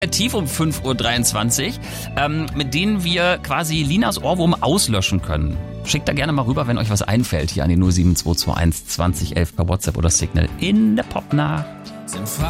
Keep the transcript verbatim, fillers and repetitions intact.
Tief um fünf Uhr dreiundzwanzig, ähm, mit denen wir quasi Linas Ohrwurm auslöschen können. Schickt da gerne mal rüber, wenn euch was einfällt, hier an die null sieben zwei zwei eins zwanzig elf per WhatsApp oder Signal in der Popnacht. Sind